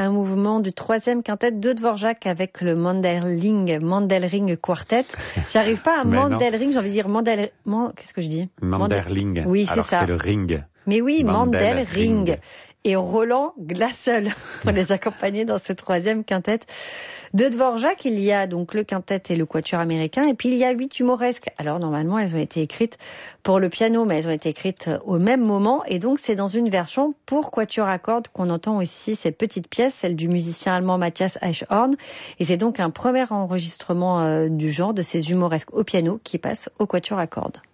un mouvement du 3e quintet de Dvorak avec le Mandelring Quartet. J'arrive pas à Mandelring, j'ai envie de dire qu'est-ce que je dis? Mandelring. Oui, c'est ça. Alors c'est le ring. Mais oui, Mandelring. Mandelring. Et Roland Glaseul pour les accompagner dans ce 3e quintet. De Dvorak, il y a donc le quintet et le quatuor américain, et puis il y a 8 humoresques. Alors normalement, elles ont été écrites pour le piano, mais elles ont été écrites au même moment, et donc c'est dans une version pour quatuor à cordes qu'on entend aussi cette petite pièce, celle du musicien allemand Matthias Eichhorn, et c'est donc un premier enregistrement du genre de ces humoresques au piano qui passe au quatuor à cordes.